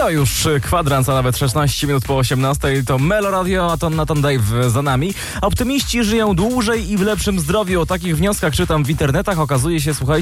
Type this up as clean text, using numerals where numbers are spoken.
To już kwadrans, a nawet 16 minut po 18. To Melo Radio, a to Nathan Dave za nami. Optymiści żyją dłużej i w lepszym zdrowiu. O takich wnioskach czytam w internetach. Okazuje się, słuchajcie,